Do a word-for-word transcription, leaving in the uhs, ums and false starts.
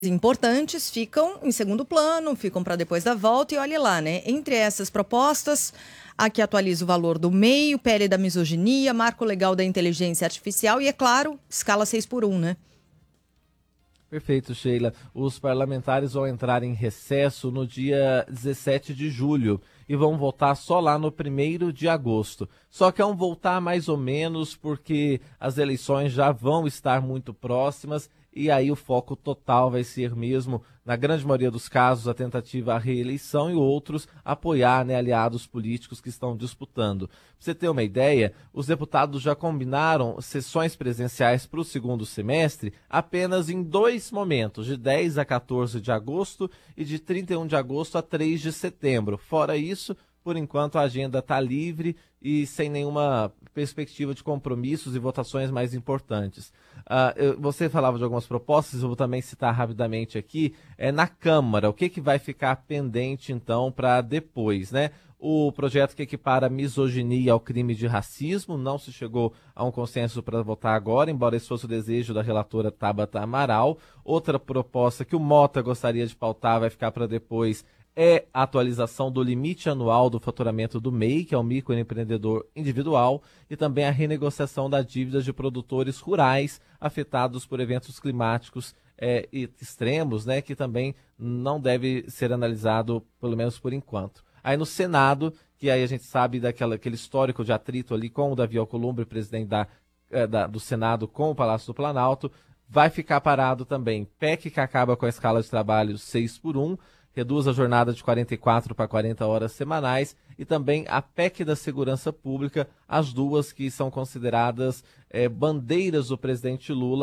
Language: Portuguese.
importantes ficam em segundo plano, ficam para depois da volta e olhe lá, né? Entre essas propostas, a que atualiza o valor do M E I, o P L da misoginia, marco legal da inteligência artificial e, é claro, escala seis por um, né? Perfeito, Sheila. Os parlamentares vão entrar em recesso no dia dezessete de julho e vão votar só lá no primeiro de agosto. Só que é um voltar mais ou menos porque as eleições já vão estar muito próximas e aí o foco total vai ser mesmo, na grande maioria dos casos, a tentativa à reeleição e outros apoiar, né, aliados políticos que estão disputando. Para você ter uma ideia, os deputados já combinaram sessões presenciais para o segundo semestre apenas em dois momentos, de dez a quatorze de agosto e de trinta e um de agosto a três de setembro. Fora isso, por enquanto a agenda está livre e sem nenhuma perspectiva de compromissos e votações mais importantes. Uh, eu, você falava de algumas propostas, eu vou também citar rapidamente aqui. É, na Câmara, o que, que vai ficar pendente então para depois, né? O projeto que equipara a misoginia ao crime de racismo, não se chegou a um consenso para votar agora, embora esse fosse o desejo da relatora Tabata Amaral. Outra proposta que o Mota gostaria de pautar vai ficar para depois é a atualização do limite anual do faturamento do M E I, que é o microempreendedor individual, e também a renegociação da dívida de produtores rurais afetados por eventos climáticos é, extremos, né, que também não deve ser analisado, pelo menos por enquanto. Aí no Senado, que aí a gente sabe daquela, aquele histórico de atrito ali com o Davi Alcolumbre, presidente da, é, da, do Senado com o Palácio do Planalto, vai ficar parado também P E C que acaba com a escala de trabalho seis por um, reduz a jornada de quarenta e quatro para quarenta horas semanais, e também a P E C da Segurança Pública, as duas que são consideradas é, bandeiras do presidente Lula